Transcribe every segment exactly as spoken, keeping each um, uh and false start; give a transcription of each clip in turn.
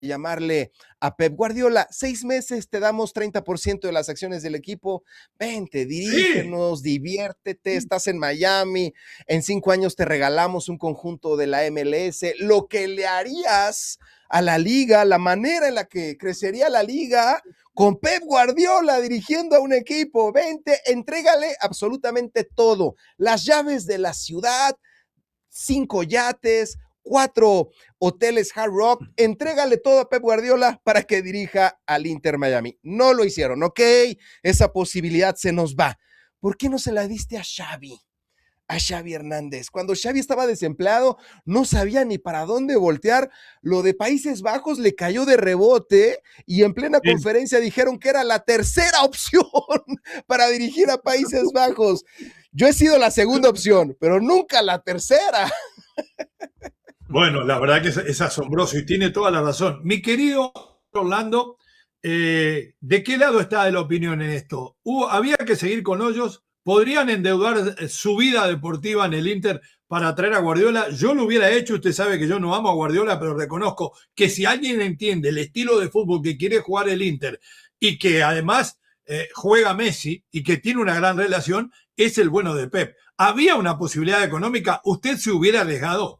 llamarle a Pep Guardiola, seis meses, te damos treinta por ciento de las acciones del equipo, vente, dirígenos, sí. diviértete, estás en Miami, en cinco años te regalamos un conjunto de la M L S, lo que le harías a la liga, la manera en la que crecería la liga con Pep Guardiola dirigiendo a un equipo, vente, entrégale absolutamente todo, las llaves de la ciudad, cinco yates, cuatro hoteles Hard Rock, entrégale todo a Pep Guardiola para que dirija al Inter Miami. No lo hicieron, ok, esa posibilidad se nos va. ¿Por qué no se la diste a Xavi? A Xavi Hernández. Cuando Xavi estaba desempleado, no sabía ni para dónde voltear. Lo de Países Bajos le cayó de rebote y en plena sí. conferencia dijeron que era la tercera opción para dirigir a Países Bajos. Yo he sido la segunda opción, pero nunca la tercera. Bueno, la verdad que es, es asombroso y tiene toda la razón. Mi querido Orlando, eh, ¿de qué lado está de la opinión en esto? ¿Hubo, ¿Había que seguir con Hoyos? ¿Podrían endeudar su vida deportiva en el Inter para traer a Guardiola? Yo lo hubiera hecho, usted sabe que yo no amo a Guardiola, pero reconozco que si alguien entiende el estilo de fútbol que quiere jugar el Inter y que además eh, juega Messi y que tiene una gran relación, es el bueno de Pep. ¿Había una posibilidad económica? ¿Usted se hubiera arriesgado?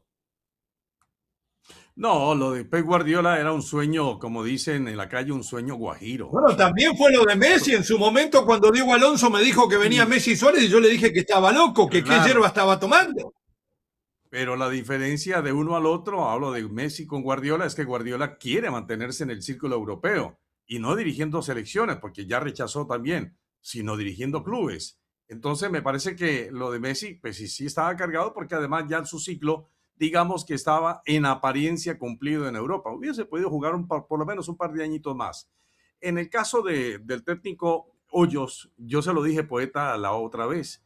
No, lo de Pep Guardiola era un sueño, como dicen en la calle, un sueño guajiro. Bueno, también fue lo de Messi en su momento cuando Diego Alonso me dijo que venía Messi Suárez y yo le dije que estaba loco, que claro. qué hierba estaba tomando. Pero la diferencia de uno al otro, hablo de Messi con Guardiola, es que Guardiola quiere mantenerse en el círculo europeo y no dirigiendo selecciones, porque ya rechazó también, sino dirigiendo clubes. Entonces me parece que lo de Messi, pues sí, sí estaba cargado porque además ya en su ciclo, digamos que estaba en apariencia cumplido en Europa. Hubiese podido jugar un par, por lo menos un par de añitos más. En el caso de, del técnico Hoyos, yo se lo dije, Poeta, la otra vez.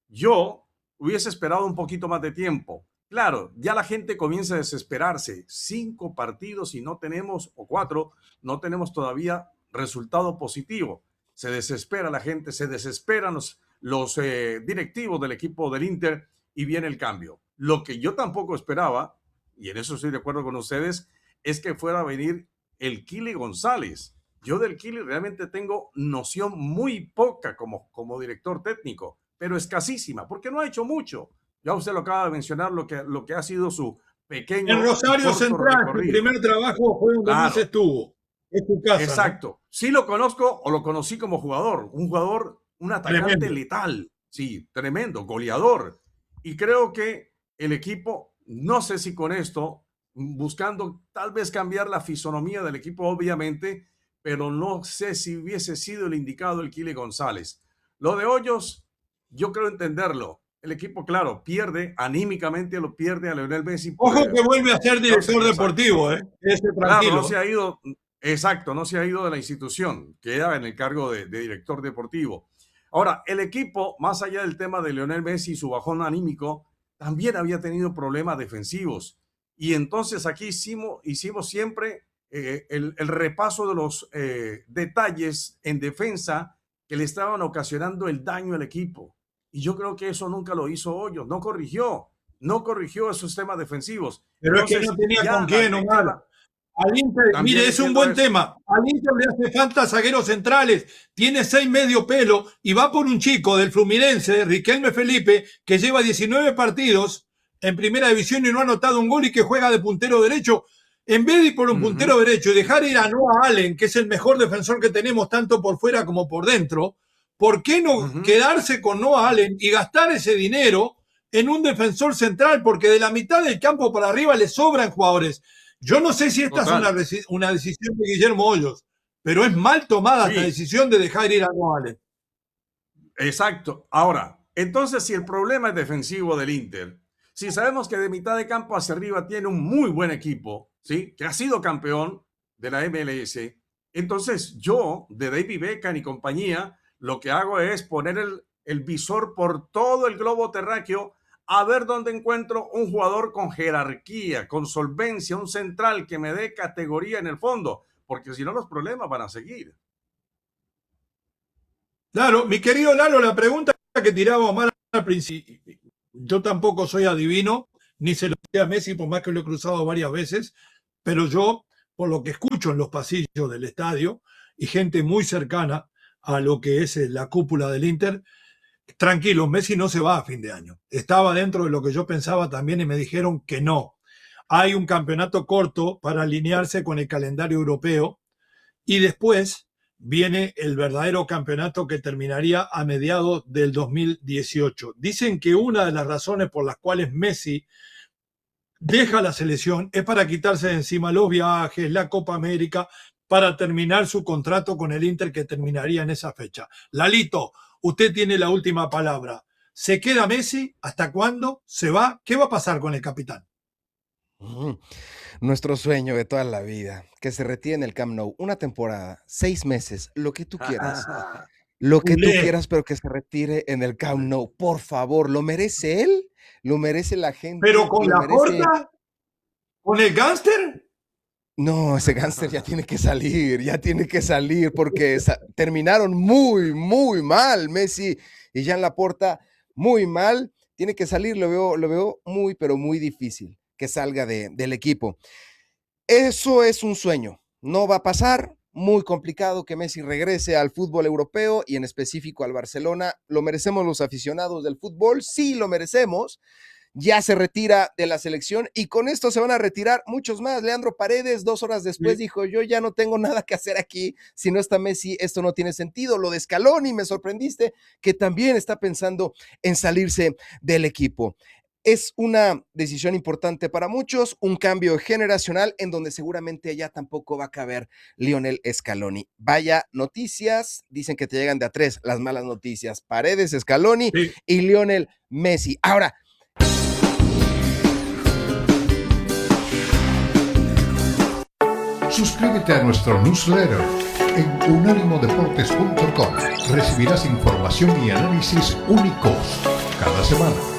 Yo hubiese esperado un poquito más de tiempo. Claro, ya la gente comienza a desesperarse. Cinco partidos y no tenemos, o cuatro, no tenemos todavía resultado positivo. Se desespera la gente, se desesperan los, los eh, directivos del equipo del Inter y viene el cambio. Lo que yo tampoco esperaba, y en eso estoy de acuerdo con ustedes, es que fuera a venir el Kili González. Yo del Kili realmente tengo noción muy poca como, como director técnico, pero escasísima, porque no ha hecho mucho. Ya usted lo acaba de mencionar, lo que, lo que ha sido su pequeño... En Rosario Central, su primer trabajo fue donde claro. más estuvo. Es tu casa. Exacto. ¿No? Sí lo conozco o lo conocí como jugador. Un jugador, un atacante tremendo. letal. Sí, tremendo, goleador. Y creo que el equipo, no sé si con esto, buscando tal vez cambiar la fisonomía del equipo, obviamente, pero no sé si hubiese sido el indicado el Kili González. Lo de Hoyos, yo creo entenderlo. El equipo, claro, pierde, anímicamente lo pierde a Lionel Messi. Ojo que vuelve a ser director no sé, deportivo, ¿eh? Ese tranquilo. Claro, no se ha ido, exacto, no se ha ido de la institución, queda en el cargo de, de director deportivo. Ahora, el equipo, más allá del tema de Lionel Messi y su bajón anímico, también había tenido problemas defensivos. Y entonces aquí hicimos, hicimos siempre eh, el, el repaso de los eh, detalles en defensa que le estaban ocasionando el daño al equipo. Y yo creo que eso nunca lo hizo Hoyos, no corrigió, no corrigió esos temas defensivos. Pero entonces, es que no tenía con quién, Omar. Al Inter, mire, es un buen eso. tema. Al Inter le hace falta zagueros centrales. Tiene seis medio pelo y va por un chico del Fluminense, Riquelme Felipe, que lleva diecinueve partidos en primera división y no ha anotado un gol y que juega de puntero derecho. En vez de ir por un uh-huh. puntero derecho y dejar ir a Noah Allen, que es el mejor defensor que tenemos tanto por fuera como por dentro, ¿por qué no uh-huh. quedarse con Noah Allen y gastar ese dinero en un defensor central? Porque de la mitad del campo para arriba le sobran jugadores. Yo no sé si esta Total. es una, una decisión de Guillermo Hoyos, pero es mal tomada sí. esta decisión de dejar ir a Noah Allen. Exacto. Ahora, entonces si el problema es defensivo del Inter, si sabemos que de mitad de campo hacia arriba tiene un muy buen equipo, ¿sí? Que ha sido campeón de la M L S, entonces yo, de David Beckham y compañía, lo que hago es poner el, el visor por todo el globo terráqueo a ver dónde encuentro un jugador con jerarquía, con solvencia, un central que me dé categoría en el fondo, porque si no los problemas van a seguir. Claro, mi querido Lalo, la pregunta que tiraba Omar al principio, yo tampoco soy adivino, ni se lo sé a Messi, por más que lo he cruzado varias veces, pero yo por lo que escucho en los pasillos del estadio y gente muy cercana a lo que es la cúpula del Inter, tranquilo, Messi no se va a fin de año. Estaba dentro de lo que yo pensaba también y me dijeron que no. Hay un campeonato corto para alinearse con el calendario europeo y después viene el verdadero campeonato que terminaría a mediados del dos mil dieciocho. Dicen que una de las razones por las cuales Messi deja la selección es para quitarse de encima los viajes, la Copa América, para terminar su contrato con el Inter que terminaría en esa fecha. Lalito, usted tiene la última palabra. ¿Se queda Messi? ¿Hasta cuándo? ¿Se va? ¿Qué va a pasar con el capitán? Mm, nuestro sueño de toda la vida, que se retire en el Camp Nou, una temporada, seis meses, lo que tú quieras, lo que tú quieras, pero que se retire en el Camp Nou, por favor, ¿lo merece él? ¿Lo merece la gente? ¿Pero con la merece... porta? ¿Con el gánster? No, ese gánster ya tiene que salir, ya tiene que salir, porque terminaron muy, muy mal, Messi y Joan Laporta, muy mal, tiene que salir, lo veo, lo veo muy, pero muy difícil que salga de, del equipo. Eso es un sueño, no va a pasar, muy complicado que Messi regrese al fútbol europeo y en específico al Barcelona. ¿Lo merecemos los aficionados del fútbol? Sí, lo merecemos. Ya se retira de la selección y con esto se van a retirar muchos más. Leandro Paredes, dos horas después, sí, dijo, yo ya no tengo nada que hacer aquí, si no está Messi, esto no tiene sentido. Lo de Scaloni, me sorprendiste, que también está pensando en salirse del equipo. Es una decisión importante para muchos, un cambio generacional en donde seguramente ya tampoco va a caber Lionel Scaloni. Vaya noticias, dicen que te llegan de a tres las malas noticias. Paredes, Scaloni, sí, y Lionel Messi. Ahora, suscríbete a nuestro newsletter en unánimo deportes punto com. Recibirás información y análisis únicos cada semana.